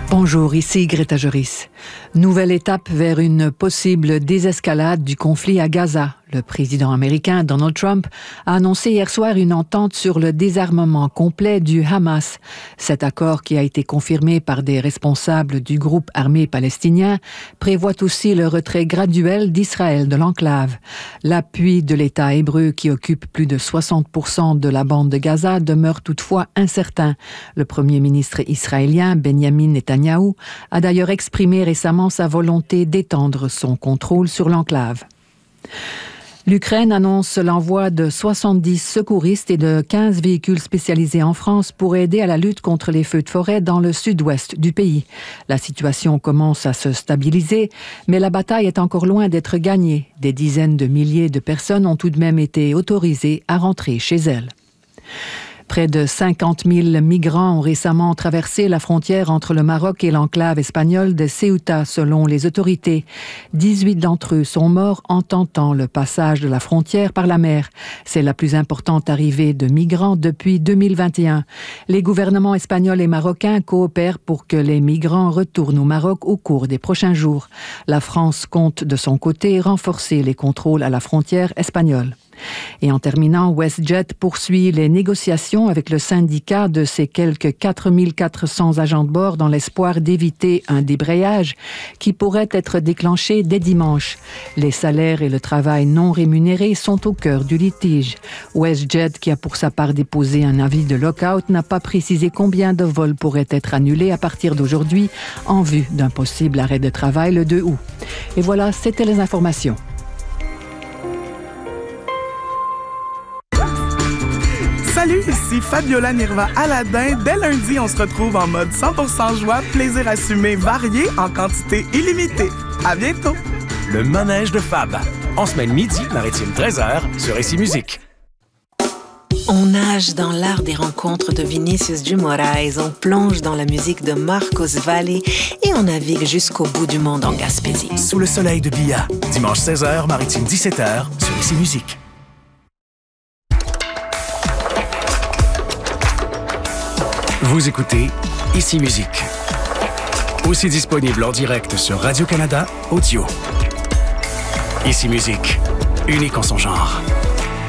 Bonjour, ici Greta Joris. Nouvelle étape vers une possible désescalade du conflit à Gaza. Le président américain Donald Trump a annoncé hier soir une entente sur le désarmement complet du Hamas. Cet accord, qui a été confirmé par des responsables du groupe armé palestinien, prévoit aussi le retrait graduel d'Israël de l'enclave. L'appui de l'État hébreu, qui occupe plus de 60% de la bande de Gaza, demeure toutefois incertain. Le premier ministre israélien Benjamin Netanyahou a d'ailleurs exprimé récemment sa volonté d'étendre son contrôle sur l'enclave. L'Ukraine annonce l'envoi de 70 secouristes et de 15 véhicules spécialisés en France pour aider à la lutte contre les feux de forêt dans le sud-ouest du pays. La situation commence à se stabiliser, mais la bataille est encore loin d'être gagnée. Des dizaines de milliers de personnes ont tout de même été autorisées à rentrer chez elles. Près de 50 000 migrants ont récemment traversé la frontière entre le Maroc et l'enclave espagnole de Ceuta, selon les autorités. 18 d'entre eux sont morts en tentant le passage de la frontière par la mer. C'est la plus importante arrivée de migrants depuis 2021. Les gouvernements espagnols et marocains coopèrent pour que les migrants retournent au Maroc au cours des prochains jours. La France compte de son côté renforcer les contrôles à la frontière espagnole. Et en terminant, WestJet poursuit les négociations avec le syndicat de ses quelques 4 400 agents de bord dans l'espoir d'éviter un débrayage qui pourrait être déclenché dès dimanche. Les salaires et le travail non rémunéré sont au cœur du litige. WestJet, qui a pour sa part déposé un avis de lock-out, n'a pas précisé combien de vols pourraient être annulés à partir d'aujourd'hui en vue d'un possible arrêt de travail le 2 août. Et voilà, c'était les informations. Salut, ici Fabiola Nirva Aladin. Dès lundi, on se retrouve en mode 100% joie, plaisir assumé, varié, en quantité illimitée. À bientôt! Le manège de Fab. En semaine midi, maritime 13h, sur Ici Musique. On nage dans l'art des rencontres de Vinicius de Moraes, on plonge dans la musique de Marcos Valle et on navigue jusqu'au bout du monde en Gaspésie. Sous le soleil de Bia, dimanche 16h, maritime 17h, sur Ici Musique. Vous écoutez Ici Musique. Aussi disponible en direct sur Radio-Canada Audio. Ici Musique, unique en son genre.